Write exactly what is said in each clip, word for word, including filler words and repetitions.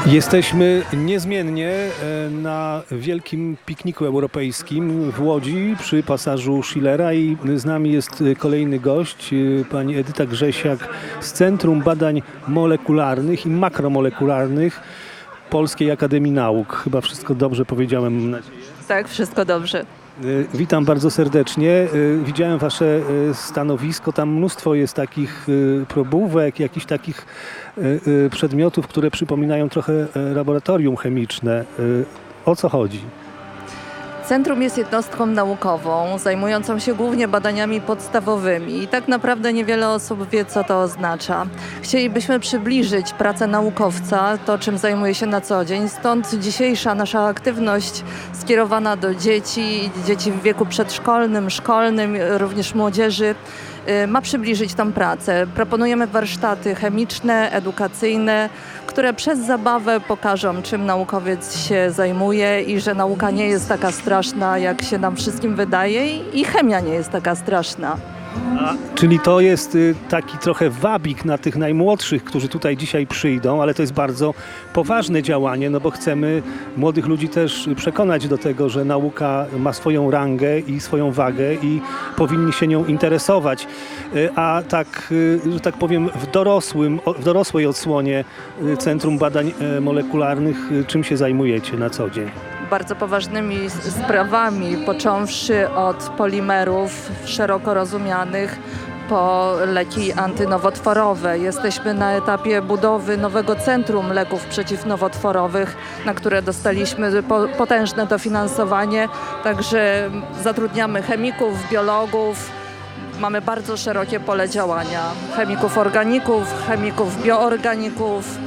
Jesteśmy niezmiennie na wielkim pikniku europejskim w Łodzi przy pasażu Schillera i z nami jest kolejny gość, pani Edyta Grzesiak z Centrum Badań Molekularnych i Makromolekularnych Polskiej Akademii Nauk. Chyba wszystko dobrze powiedziałem, mam nadzieję. Tak, wszystko dobrze. Witam bardzo serdecznie. Widziałem wasze stanowisko. Tam mnóstwo jest takich probówek, jakichś takich przedmiotów, które przypominają trochę laboratorium chemiczne. O co chodzi? Centrum jest jednostką naukową zajmującą się głównie badaniami podstawowymi i tak naprawdę niewiele osób wie, co to oznacza. Chcielibyśmy przybliżyć pracę naukowca, to czym zajmuje się na co dzień, stąd dzisiejsza nasza aktywność skierowana do dzieci, dzieci w wieku przedszkolnym, szkolnym, również młodzieży, ma przybliżyć tą pracę. Proponujemy warsztaty chemiczne, edukacyjne, które przez zabawę pokażą, czym naukowiec się zajmuje i że nauka nie jest taka straszna, jak się nam wszystkim wydaje i chemia nie jest taka straszna. A, czyli to jest taki trochę wabik na tych najmłodszych, którzy tutaj dzisiaj przyjdą, ale to jest bardzo poważne działanie, no bo chcemy młodych ludzi też przekonać do tego, że nauka ma swoją rangę i swoją wagę i powinni się nią interesować. A tak, że tak powiem, w dorosłym, w dorosłej odsłonie Centrum Badań Molekularnych, czym się zajmujecie na co dzień? Bardzo poważnymi sprawami, począwszy od polimerów szeroko rozumianych po leki antynowotworowe. Jesteśmy na etapie budowy nowego Centrum Leków Przeciwnowotworowych, na które dostaliśmy potężne dofinansowanie. Także zatrudniamy chemików, biologów. Mamy bardzo szerokie pole działania. Chemików organików, chemików bioorganików.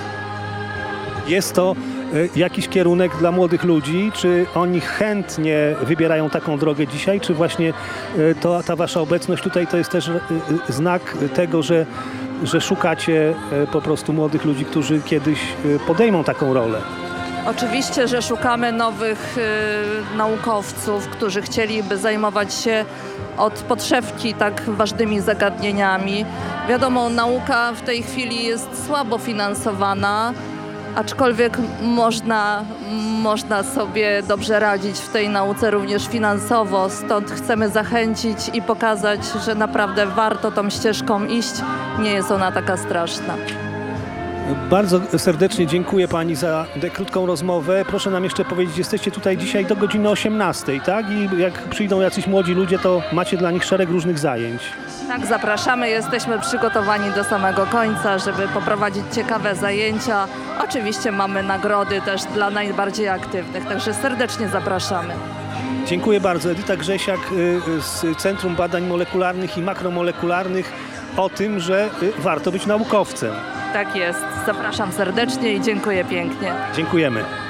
Jest to jakiś kierunek dla młodych ludzi? Czy oni chętnie wybierają taką drogę dzisiaj? Czy właśnie to, ta wasza obecność tutaj to jest też znak tego, że, że szukacie po prostu młodych ludzi, którzy kiedyś podejmą taką rolę? Oczywiście, że szukamy nowych y, naukowców, którzy chcieliby zajmować się od podszewki tak ważnymi zagadnieniami. Wiadomo, nauka w tej chwili jest słabo finansowana, aczkolwiek można, można sobie dobrze radzić w tej nauce również finansowo, stąd chcemy zachęcić i pokazać, że naprawdę warto tą ścieżką iść, nie jest ona taka straszna. Bardzo serdecznie dziękuję pani za tę krótką rozmowę. Proszę nam jeszcze powiedzieć, jesteście tutaj dzisiaj do godziny osiemnastej, tak? I jak przyjdą jacyś młodzi ludzie, to macie dla nich szereg różnych zajęć. Tak, zapraszamy. Jesteśmy przygotowani do samego końca, żeby poprowadzić ciekawe zajęcia. Oczywiście mamy nagrody też dla najbardziej aktywnych, także serdecznie zapraszamy. Dziękuję bardzo. Edyta Grzesiak z Centrum Badań Molekularnych i Makromolekularnych o tym, że warto być naukowcem. Tak jest. Zapraszam serdecznie i dziękuję pięknie. Dziękujemy.